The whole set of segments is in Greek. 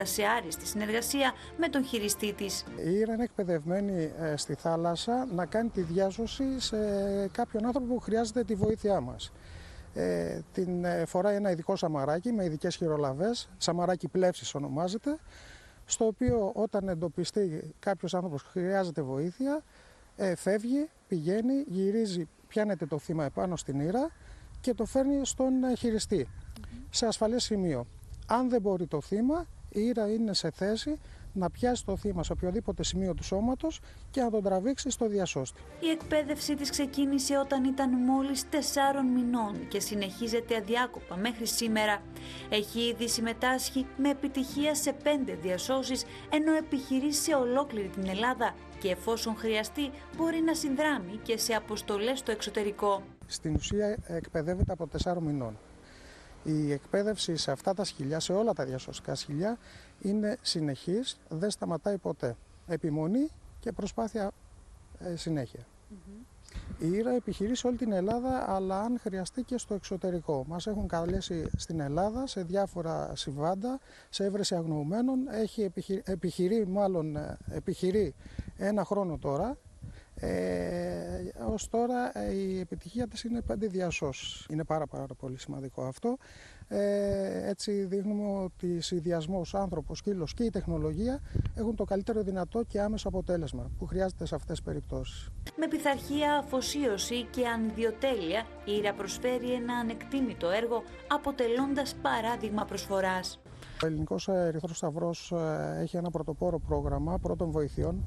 σε άριστη συνεργασία με τον χειριστή της. Η Ήρα είναι εκπαιδευμένη στη θάλασσα να κάνει τη διάσωση σε κάποιον άνθρωπο που χρειάζεται τη βοήθειά μας. Την φοράει ένα ειδικό σαμαράκι με ειδικές χειρολαβές, σαμαράκι πλεύσης ονομάζεται, στο οποίο όταν εντοπιστεί κάποιος άνθρωπος που χρειάζεται βοήθεια, φεύγει, πηγαίνει, γυρίζει, πιάνεται το θύμα επάνω στην Ήρα και το φέρνει στον χειριστή σε ασφαλές σημείο. Αν δεν μπορεί το θύμα, η Ήρα είναι σε θέση να πιάσει το θύμα σε οποιοδήποτε σημείο του σώματος και να τον τραβήξει στο διασώστη. Η εκπαίδευση της ξεκίνησε όταν ήταν μόλις 4 μηνών και συνεχίζεται αδιάκοπα μέχρι σήμερα. Έχει ήδη συμμετάσχει με επιτυχία σε 5 διασώσεις, ενώ επιχειρεί σε ολόκληρη την Ελλάδα και εφόσον χρειαστεί μπορεί να συνδράμει και σε αποστολές στο εξωτερικό. Στην ουσία εκπαιδεύεται από 4 μηνών. Η εκπαίδευση σε αυτά τα σκυλιά, σε όλα τα διασωστικά σκυλιά, είναι συνεχής, δεν σταματάει ποτέ. Επιμονή και προσπάθεια συνέχεια. Η Ήρα επιχειρεί σε όλη την Ελλάδα, αλλά αν χρειαστεί και στο εξωτερικό. Μας έχουν καλέσει στην Ελλάδα σε διάφορα συμβάντα, σε έβρεση αγνοωμένων. Επιχειρεί 1 χρόνο τώρα. Ως τώρα η επιτυχία της είναι 5 διασώσεις. Είναι πάρα πολύ σημαντικό αυτό. Έτσι δείχνουμε ότι συνδυασμός άνθρωπος, σκύλος και η τεχνολογία έχουν το καλύτερο δυνατό και άμεσο αποτέλεσμα που χρειάζεται σε αυτές τις περιπτώσεις. Με πειθαρχία, αφοσίωση και ανιδιοτέλεια, η Ήρα προσφέρει ένα ανεκτήμητο έργο αποτελώντας παράδειγμα προσφοράς. Ο Ελληνικός Ερυθρός Σταυρός έχει ένα πρωτοπόρο πρόγραμμα πρώτων βοηθειών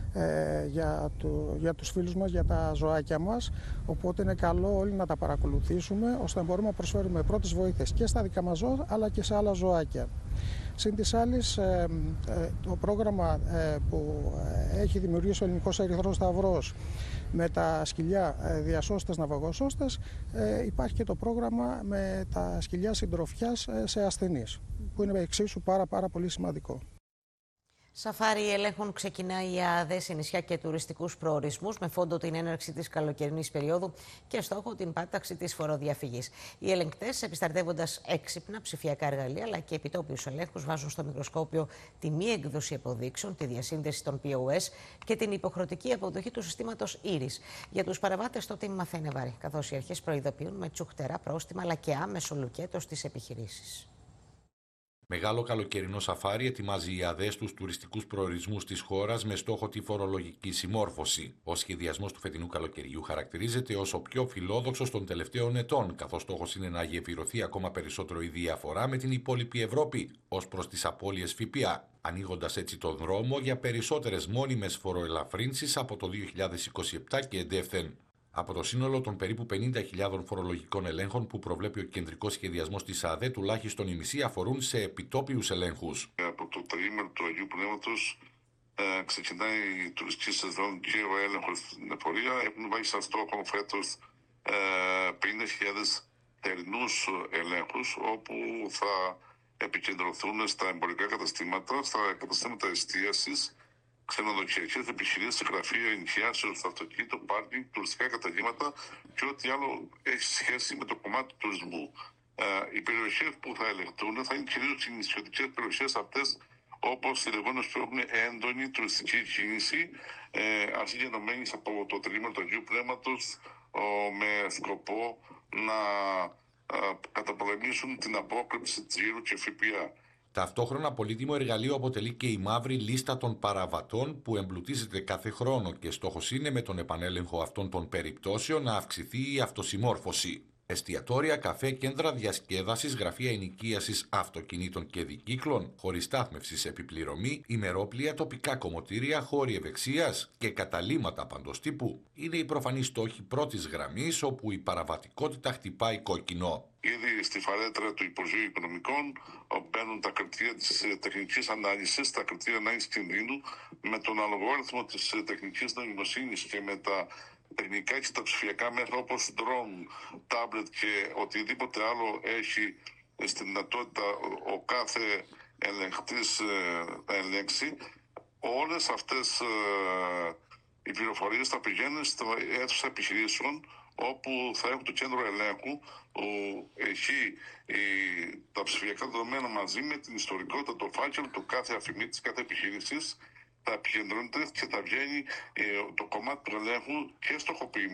για τους φίλους μας, για τα ζωάκια μας, οπότε είναι καλό όλοι να τα παρακολουθήσουμε ώστε να μπορούμε να προσφέρουμε πρώτες βοήθειες και στα δικά μας ζώα αλλά και σε άλλα ζωάκια. Συν της άλλης, το πρόγραμμα που έχει δημιουργήσει ο Ελληνικός Ερυθρός Σταυρός με τα σκυλιά διασώστες, ναυαγοσώστες, υπάρχει και το πρόγραμμα με τα σκυλιά συντροφιάς σε ασθενείς, που είναι εξίσου πάρα πολύ σημαντικό. Σαφάρι ελέγχων ξεκινάει η ΑΑΔ σε νησιά και τουριστικούς προορισμούς με φόντο την έναρξη της καλοκαιρινής περίοδου και στόχο την πάταξη της φοροδιαφυγής. Οι ελεγκτές, επισταρτεύοντας έξυπνα ψηφιακά εργαλεία αλλά και επιτόπιους ελέγχους, βάζουν στο μικροσκόπιο τη μη έκδοση αποδείξεων, τη διασύνδεση των POS και την υποχρεωτική αποδοχή του συστήματος Iris. Για τους παραβάτες το τίμημα θα είναι βαρύ, καθώς οι αρχές προειδοποιούν με τσουχτερά πρόστιμα αλλά και άμεσο λουκέτο στις επιχειρήσεις. Μεγάλο καλοκαιρινό σαφάρι ετοιμάζει η ΑΔΕ στους τουριστικούς προορισμούς της χώρας με στόχο τη φορολογική συμμόρφωση. Ο σχεδιασμός του φετινού καλοκαιριού χαρακτηρίζεται ως ο πιο φιλόδοξος των τελευταίων ετών, καθώς στόχος είναι να γεφυρωθεί ακόμα περισσότερο η διαφορά με την υπόλοιπη Ευρώπη ως προς τις απώλειες ΦΠΑ, ανοίγοντας έτσι τον δρόμο για περισσότερες μόνιμες φοροελαφρύνσεις από το 2027 και εντεύθεν. Από το σύνολο των περίπου 50.000 φορολογικών ελέγχων που προβλέπει ο κεντρικός σχεδιασμός της ΑΔΕ, τουλάχιστον οι μισοί αφορούν σε επιτόπιους ελέγχους. Από το τριήμερο του Αγίου Πνεύματος ξεκινάει η τουριστική σεζόν και ο έλεγχος στην εφορία. Έχουν βάλει σαν στόχο φέτος 50.000 θερινούς ελέγχους, όπου θα επικεντρωθούν στα εμπορικά καταστήματα, στα καταστήματα εστίασης, ξενοδοχειακές επιχειρήσεις, γραφεία ενοικιάσεως, αυτοκίνητο, πάρκινγκ, τουριστικά καταγήματα και ό,τι άλλο έχει σχέση με το κομμάτι του τουρισμού. Οι περιοχές που θα ελεγχθούν θα είναι κυρίως οι νησιωτικές περιοχές αυτές, όπως οι λεγόμενες που έχουν έντονη τουριστική κίνηση, αυτή γενομένης από το τριήμερο του Αγίου Πνεύματος, με σκοπό να καταπολεμήσουν την απόκρυψη τζίρου και ΦΠΑ. Ταυτόχρονα, πολύτιμο εργαλείο αποτελεί και η μαύρη λίστα των παραβατών που εμπλουτίζεται κάθε χρόνο και στόχος είναι με τον επανέλεγχο αυτών των περιπτώσεων να αυξηθεί η αυτοσημόρφωση. Εστιατόρια, καφέ, κέντρα διασκέδασης, γραφεία ενοικίασης αυτοκινήτων και δικύκλων, χώροι στάθμευσης επιπληρωμή, ημερόπλια, τοπικά κομμωτήρια, χώροι ευεξίας και καταλύματα παντός τύπου είναι οι προφανείς στόχοι πρώτης γραμμής όπου η παραβατικότητα χτυπάει κόκκινο. Ήδη στη φαρέτρα του Υπουργείου Οικονομικών μπαίνουν τα κριτήρια της τεχνικής ανάλυσης, τα κριτήρια ανάλυσης κινδύνου, με τον αλγόριθμο της τεχνικής νοημοσύνης και με τα τεχνικά και τα ψηφιακά μέσα όπως drone, tablet και οτιδήποτε άλλο έχει στη δυνατότητα ο κάθε ελεγχτής να ελέγξει. Όλες αυτές οι πληροφορίες θα πηγαίνουν στο αίθουσα επιχειρήσεων, όπου θα έχουν το κέντρο ελέγχου, έχει τα ψηφιακά δεδομένα μαζί με την ιστορικότητα, το φάκελο του κάθε αφημίτης, κάθε επιχείρησης, θα επικεντρώνεται και θα βγαίνει το κομμάτι του ελέγχου και στοχοποιημένο